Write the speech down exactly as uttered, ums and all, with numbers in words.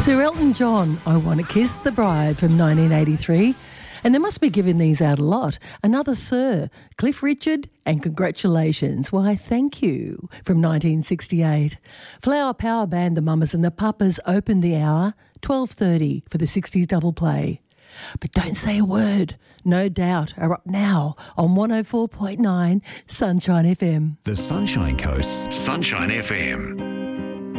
Sir Elton John, I Want to Kiss the Bride from nineteen eighty-three. And they must be giving these out a lot. Another Sir, Cliff Richard, and Congratulations. Why, thank you, from nineteen sixty-eight. Flower Power Band, the Mamas and the Papas opened the hour, twelve thirty for the sixties double play. But don't say a word. No Doubt are up now on one oh four point nine Sunshine F M. The Sunshine Coast's Sunshine F M.